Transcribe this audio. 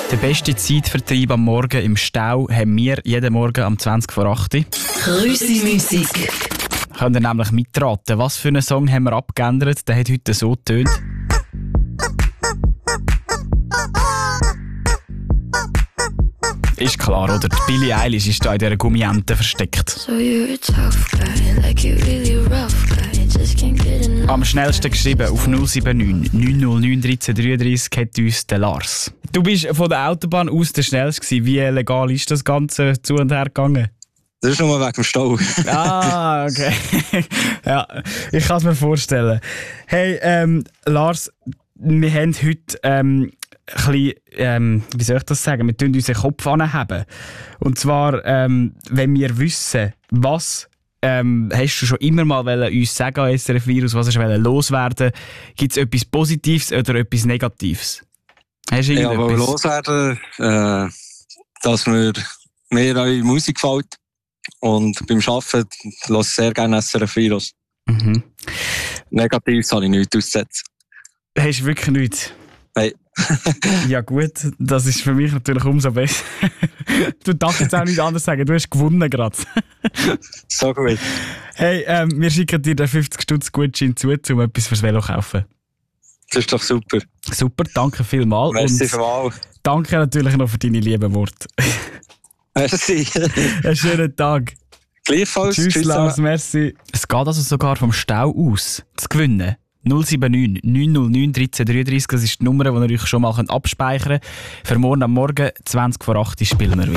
Der beste Zeitvertreib am Morgen im Stau haben wir jeden Morgen am 20 vor 8 Uhr. Rüsi-Musik. Könnt ihr nämlich mitraten, was für einen Song haben wir abgeändert, der hat heute so getönt. Ist klar, oder? Die Billie Eilish ist da in dieser Gummiente versteckt. So you're a tough guy, like you're really rough guy, just can't get enough. Am schnellsten geschrieben auf 079 909 1333 hat uns der Lars. Du bist von der Autobahn aus der schnellste gewesen. Wie legal ist das Ganze zu und her gegangen? Das ist nur wegen dem Stau. Ah, okay. Ja, ich kann es mir vorstellen. Hey, Lars, wir haben heute ein bisschen, wie soll ich das sagen, wir tun unseren Kopf anheben. Und zwar, wenn wir wissen, was hast du schon immer mal uns sagen an SRF Virus, was hast du loswerden? Gibt es etwas Positives oder etwas Negatives? Hast du ja, aber loswerden, dass mir eure Musik gefällt. Und beim Arbeiten höre ich sehr gerne SRF Virus. Mhm. Negatives habe ich nichts auszusetzen. Hast du wirklich nichts? Nein. Ja gut, das ist für mich natürlich umso besser. Du darfst jetzt auch nicht anders sagen, du hast gewonnen gerade. So gut. Hey, wir schicken dir den 50-Stutz-Gutschein zu, um etwas fürs Velo zu kaufen. Das ist doch super. Super, danke vielmals. Merci vielmals. Danke natürlich noch für deine lieben Worte. Merci. Einen schönen Tag. Gleichfalls. Tschüss Lars, merci. Es geht also sogar vom Stau aus zu gewinnen. 079 909 1333, das ist die Nummer, die ihr euch schon mal abspeichern könnt. Für morgen am Morgen 20 vor 8 spielen wir wieder.